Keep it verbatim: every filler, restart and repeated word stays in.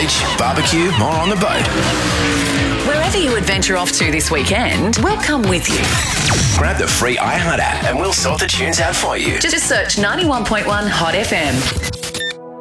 beach, barbecue, or on the boat. Wherever you adventure off to this weekend, we'll come with you. Grab the free iHeart app and we'll sort the tunes out for you. Just search ninety-one point one Hot F M.